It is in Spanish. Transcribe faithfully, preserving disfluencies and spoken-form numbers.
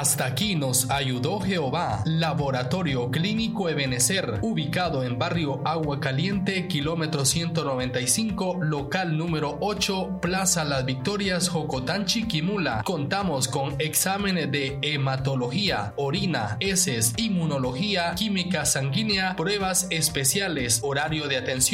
Hasta aquí nos ayudó Jehová. Laboratorio Clínico Ebenecer, ubicado en barrio Agua Caliente, kilómetro ciento noventa y cinco, local número ocho, Plaza Las Victorias, Jocotán, Chiquimula. Contamos con exámenes de hematología, orina, heces, inmunología, química sanguínea, pruebas especiales, horario de atención